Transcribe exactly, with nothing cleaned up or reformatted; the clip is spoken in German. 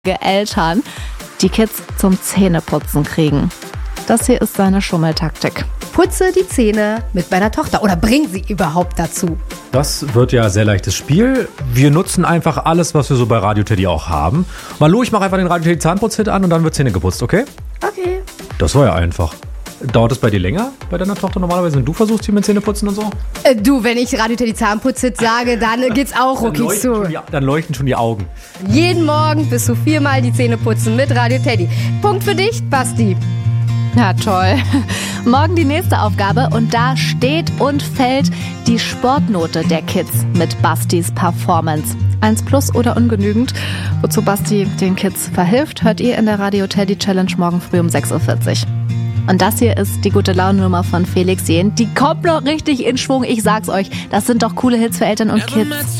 Eltern die Kids zum Zähneputzen kriegen. Das hier ist seine Schummeltaktik. Putze die Zähne mit meiner Tochter oder bring sie überhaupt dazu. Das wird ja ein sehr leichtes Spiel. Wir nutzen einfach alles, was wir so bei Radio Teddy auch haben. Malu, ich mache einfach den Radio Teddy Zahnputzhit an und dann wird Zähne geputzt, okay? Okay. Das war ja einfach. Dauert es bei dir länger, bei deiner Tochter normalerweise, wenn du versuchst, hier mit Zähneputzen und so? Äh, du, wenn ich Radio Teddy Zahnputzhit sage, dann geht's auch ruckig zu. Die, dann leuchten schon die Augen. Jeden Morgen bis zu viermal die Zähne putzen mit Radio Teddy. Punkt für dich, Basti. Ja, toll. Morgen die nächste Aufgabe und da steht und fällt die Sportnote der Kids mit Bastis Performance. Eins plus oder ungenügend? Wozu Basti den Kids verhilft, hört ihr in der Radio Teddy Challenge morgen früh um sechs Uhr vierzig. Und das hier ist die gute Laune-Nummer von Felix Jähn. Die kommt noch richtig in Schwung, ich sag's euch. Das sind doch coole Hits für Eltern und Kids.